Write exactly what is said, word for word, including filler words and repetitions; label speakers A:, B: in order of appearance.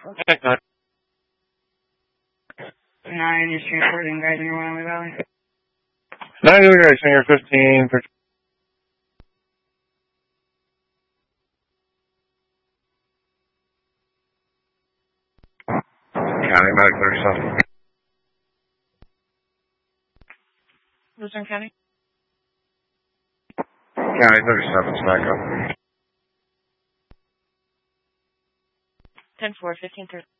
A: Okay, good.
B: Nine, you're transporting guys in your Wyoming Valley.
A: Nine, you guys, senior fifteen. For County Medic thirty-seven.
B: Luzerne County?
A: County thirty-seven, smack up.
B: ten four, fifteen thirty.